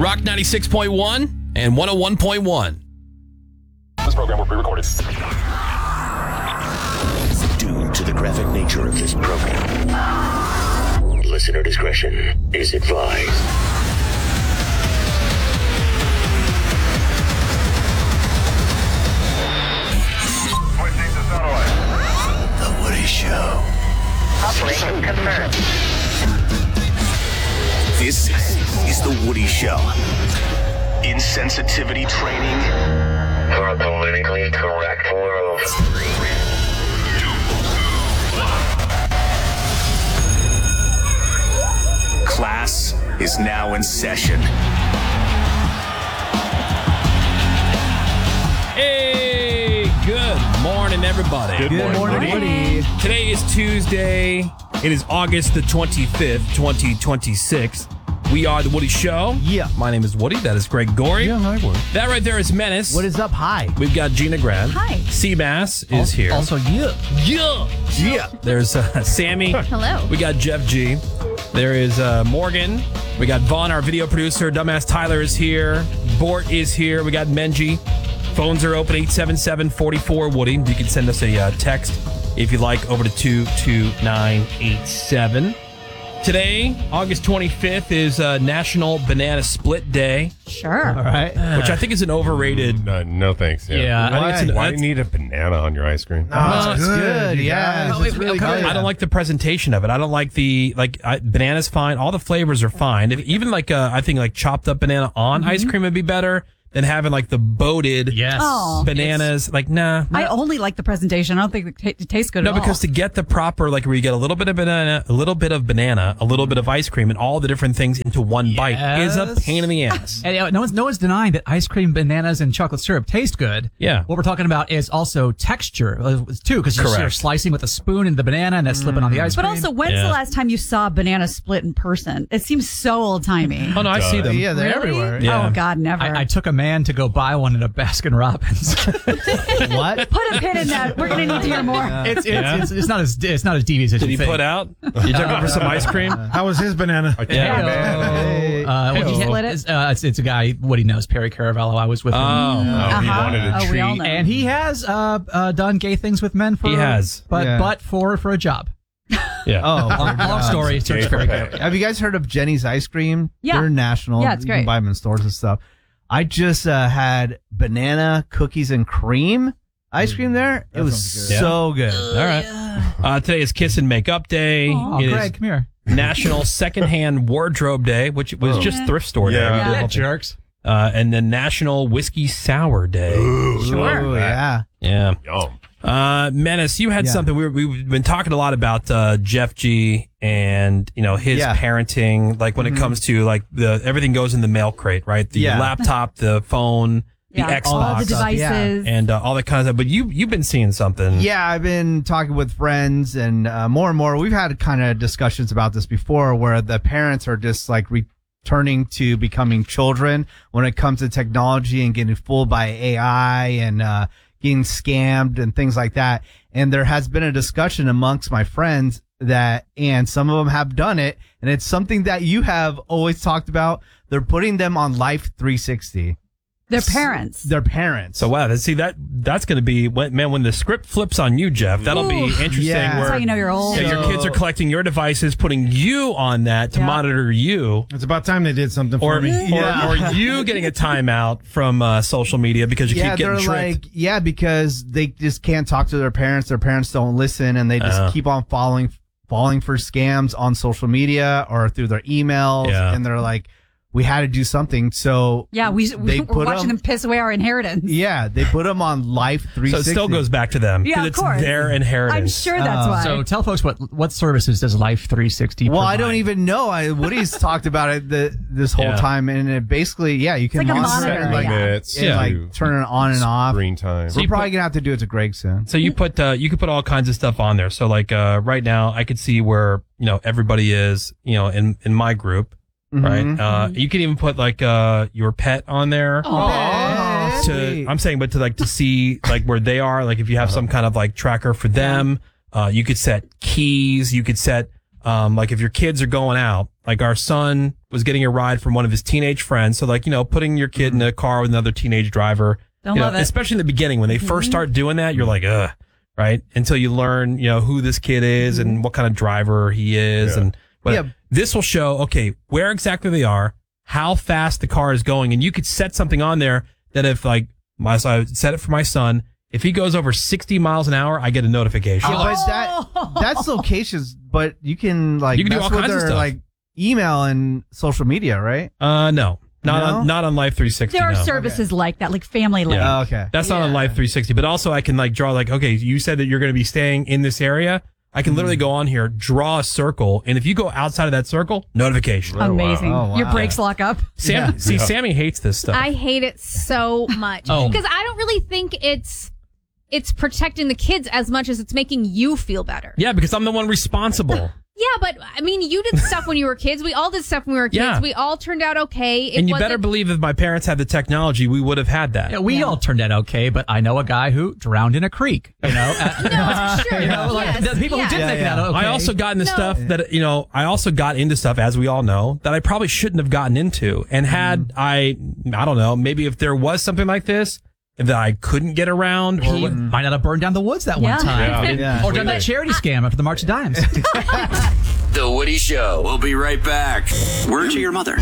Rock 96.1 and 101.1. This program will be recorded. Due to the graphic nature of this program, listener discretion is advised. Switching to satellite. The Woody Show. Uplink confirmed. This is The Woody Show. Insensitivity training For a politically correct world. class is now in session. Hey, good morning, everybody. Good morning, Woody. Today is Tuesday. It is August the 25th, 2026. We are The Woody Show. Yeah. My name is Woody. That is Greg Gorey. Yeah, hi, Woody. That right there is Menace. What is up? Hi. We've got Gina Grant. Hi. Seabass is here. Also, yeah. Yeah. There's Sammy. Hello. We got Jeff G. There is Morgan. We got Vaughn, our video producer. Dumbass Tyler is here. Bort is here. We got Menji. Phones are open, 877-44-WOODY. You can send us a text if you like over to 22987. Today, August 25th, is National Banana Split Day, Sure. All right. which I think is an overrated... No, thanks. Yeah. I think it's an- Why do you need a banana on your ice cream? Oh, it's good. Yeah. No, It's really good. I don't like the presentation of it. I don't like the banana's fine. All the flavors are fine. Even I think chopped up banana on ice cream would be better than having the boated Oh. bananas. Nah. I only like the presentation. I don't think it tastes good No, at all. because to get the proper where you get a little bit of banana, a little bit of ice cream, and all the different things into one bite is a pain in the ass. And no one's denying that ice cream, bananas, and chocolate syrup taste good. Yeah. What we're talking about is also texture, too, because you're Correct. slicing with a spoon and the banana and that's slipping on the ice But cream. also, when's the last time you saw a banana split in person? It seems so old-timey. Oh, no, I see them. Yeah, they're Really? everywhere. Yeah. Oh, God, never. I took a man to go buy one at a Baskin Robbins. What? Put a pin in that. We're going to need to hear more. It's not as devious as Did you he think. put out? You took him for some ice cream? How was his banana? Hey-o. Did you split it? It's a guy, what he knows, Perry Caravello. I was with him. He wanted a Oh, we all treat. know. And he has done gay things with men for... He has. But for a job. Yeah. Oh, Long story. Search Perry Caravello. have you guys heard of Jenny's Ice Cream? Yeah. They're national. Yeah, it's You great. can buy them in stores and stuff. I just had banana cookies and cream ice cream there. It was so good. All right. Today is Kiss and Make-up Day. Oh, It is Greg, come here. National Secondhand Wardrobe Day, which was just thrift store day. Yeah. We did Yeah, all- jerks. and then National Whiskey Sour Day. Sure. Oh, yeah. Yeah. Yum. Menace, you had something. We've been talking a lot about Jeff G and his Yeah. parenting. When it comes to everything goes in the mail crate, right? The Yeah. laptop, the phone, the Yeah, Xbox, all the devices. and all that kind of stuff. But you've been seeing something. Yeah, I've been talking with friends and more and more. We've had kind of discussions about this before where the parents are just returning to becoming children when it comes to technology and getting fooled by AI and getting scammed and things like that. And there has been a discussion amongst my friends and some of them have done it. And it's something that you have always talked about. They're putting them on Life 360. Their parents. Their parents. So wow, that's going to be when the script flips on you, Jeff. That'll be interesting. Yeah. That's Where how you know you're old. your kids are collecting your devices, putting you on that to Yeah. monitor you. It's about time they did something Or, for me. or you getting a timeout from social media because you keep getting tricked. Because they just can't talk to their parents. Their parents don't listen, and they just keep on falling for scams on social media or through their emails. Yeah. And they're like, we had to do something. So Yeah, we're watching them piss away our inheritance. Yeah, they put them on Life 360. So it still goes back to them. Yeah, 'cause of it's course. their inheritance. I'm sure that's why. So tell folks what services does Life 360 Well, I provide? don't even know. Woody's talked about it this whole Yeah. time, and it basically, you can like a monitor monitor, it, yeah. Minutes and to turn it on and off. screen time. We're probably gonna have to do it to Greg soon. So you put you could put all kinds of stuff on there. So right now I could see where everybody is in my group, right? You could even put your pet on there. I'm saying, but to see where they are, if you have some kind of tracker for them, you could set keys. You could set if your kids are going out like our son was getting a ride from one of his teenage friends. So like, putting your kid in a car with another teenage driver, Don't love it. especially in the beginning when they first start doing that, you're like, ugh, right? Until you learn, who this kid is and what kind of driver he is. And this will show, okay, where exactly they are, how fast the car is going. And you could set something on there that if like so I set it for my son, if he goes over 60 miles an hour, I get a notification. But that's locations, but you can like You can do mess all with kinds of their stuff. like email and social media, right? No. Not on Life 360. There are no. services like that, like Family Link. Yeah. Oh, okay. That's not on Life 360, but also I can like draw like, okay, you said that you're going to be staying in this area. I can literally go on here, draw a circle, and if you go outside of that circle, notification. Amazing. Oh, wow. Your brakes lock up. Sammy hates this stuff. I hate it so much because I don't really think it's protecting the kids as much as it's making you feel better. Yeah, because I'm the one responsible. Yeah, but I mean, you did stuff when you were kids. We all did stuff when we were kids. Yeah. We all turned out okay. And you better believe if my parents had the technology, we would have had that. Yeah, we all turned out okay, but I know a guy who drowned in a creek. No, it's true. The people who did make it out okay. I also got into stuff that, I also got into stuff, as we all know, that I probably shouldn't have gotten into. And had I don't know, maybe if there was something like this that I couldn't get around, or might not have burned down the woods that one time. Yeah. Or done that charity scam after the March of Dimes. The Woody Show. We'll be right back. Word to your mother.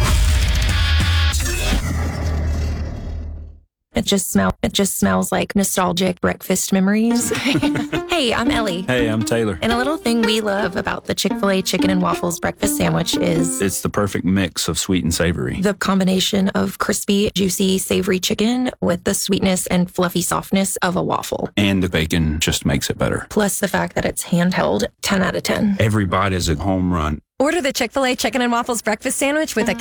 It just smells like nostalgic breakfast memories. Hey, I'm Ellie. Hey, I'm Taylor. And a little thing we love about the Chick-fil-A chicken and waffles breakfast sandwich is It's the perfect mix of sweet and savory. the combination of crispy, juicy, savory chicken with the sweetness and fluffy softness of a waffle. And the bacon just makes it better. Plus the fact that it's handheld, 10 out of 10. Every bite is a home run. Order the Chick-fil-A chicken and waffles breakfast sandwich with a